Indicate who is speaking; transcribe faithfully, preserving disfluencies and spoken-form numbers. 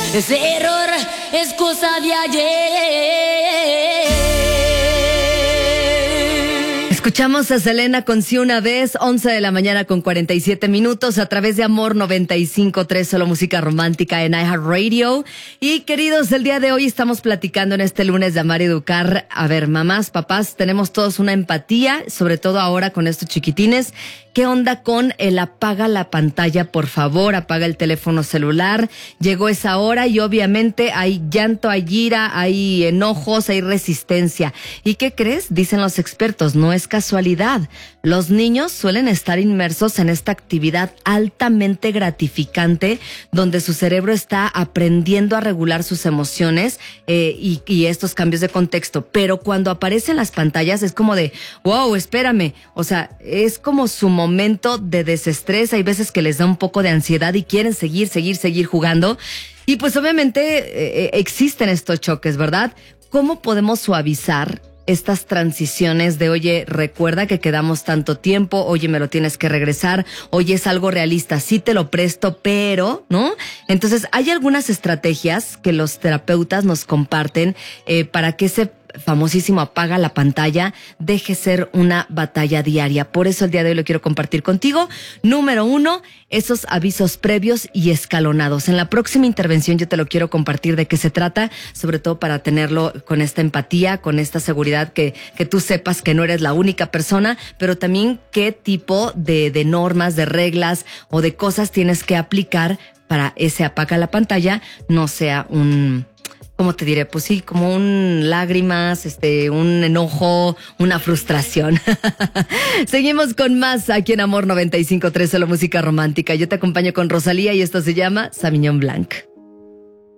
Speaker 1: Ese error es cosa de ayer.
Speaker 2: Escuchamos a Selena con Si Una Vez, once de la mañana con cuarenta y siete minutos, a través de Amor noventa y cinco punto tres, solo música romántica en iHeartRadio. Y queridos, el día de hoy estamos platicando en este lunes de Amar y Educar. A ver, mamás, papás, tenemos todos una empatía, sobre todo ahora con estos chiquitines. ¿Qué onda con el apaga la pantalla, por favor? Apaga el teléfono celular. Llegó esa hora y obviamente hay llanto, hay ira, hay enojos, hay resistencia. ¿Y qué crees? Dicen los expertos, no es casualidad. Los niños suelen estar inmersos en esta actividad altamente gratificante, donde su cerebro está aprendiendo a regular sus emociones eh, y, y estos cambios de contexto. Pero cuando aparecen las pantallas es como de, wow, espérame. O sea, es como su momento de desestrés. Hay veces que les da un poco de ansiedad y quieren seguir, seguir, seguir jugando. Y pues obviamente eh, existen estos choques, ¿verdad? ¿Cómo podemos suavizar estas transiciones de, oye, recuerda que quedamos tanto tiempo, oye, me lo tienes que regresar, oye, es algo realista, sí te lo presto, pero, ¿no? Entonces, hay algunas estrategias que los terapeutas nos comparten eh, para que ese famosísimo apaga la pantalla deje ser una batalla diaria. Por eso el día de hoy lo quiero compartir contigo. Número uno, esos avisos previos y escalonados. En la próxima intervención yo te lo quiero compartir de qué se trata, sobre todo para tenerlo con esta empatía, con esta seguridad que, que tú sepas que no eres la única persona, pero también qué tipo de, de normas, de reglas o de cosas tienes que aplicar para ese apaga la pantalla no sea un... ¿Cómo te diré? Pues sí, como un lágrimas, este, un enojo, una frustración. Seguimos con más aquí en Amor noventa y cinco punto tres, solo música romántica. Yo te acompaño con Rosalía y esto se llama Sauvignon Blanc.